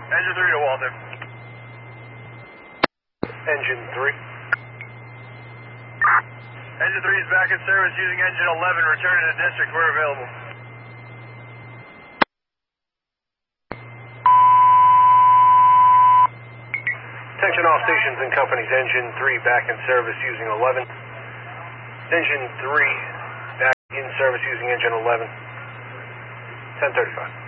Engine 3 to Walter. Engine 3. Engine 3 is back in service using engine 11. Return to the district where available. Attention all stations and companies. Engine 3 back in service using 11. Engine 3 back in service using engine 11. 10:35.